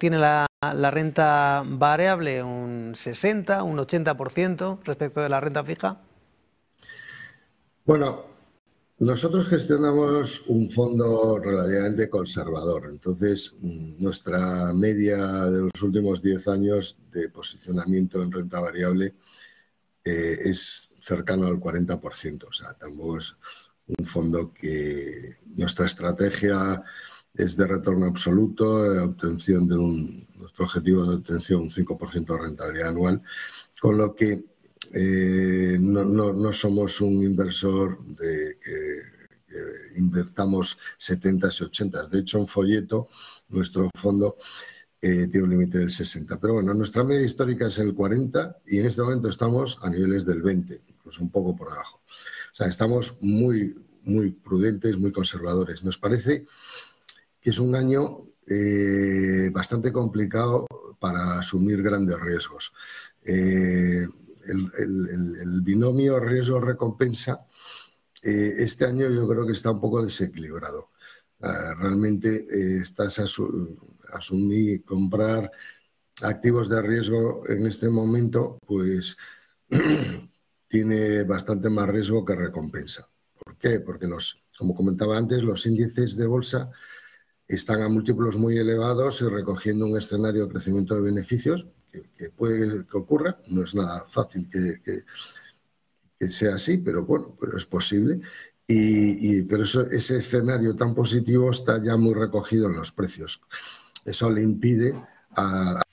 tiene la renta variable? ¿Un 60, un 80% respecto de la renta fija? Bueno, nosotros gestionamos un fondo relativamente conservador. Entonces, nuestra media de los últimos 10 años de posicionamiento en renta variable es cercano al 40%. O sea, tampoco es un fondo que nuestra estrategia es de retorno absoluto, de obtención de nuestro objetivo de obtención un 5% de rentabilidad anual, con lo que no somos un inversor que invertamos 70s y 80s. De hecho, en folleto, nuestro fondo tiene un límite del 60. Pero bueno, nuestra media histórica es el 40 y en este momento estamos a niveles del 20, incluso un poco por debajo. O sea, estamos muy prudentes, muy conservadores. Nos parece que es un año bastante complicado para asumir grandes riesgos. El binomio riesgo-recompensa este año yo creo que está un poco desequilibrado. Realmente comprar activos de riesgo en este momento, pues tiene bastante más riesgo que recompensa. ¿Por qué? Porque como comentaba antes, los índices de bolsa están a múltiplos muy elevados y recogiendo un escenario de crecimiento de beneficios que puede que ocurra. No es nada fácil que sea así, pero bueno, pero es posible. Pero ese escenario tan positivo está ya muy recogido en los precios. Eso le impide a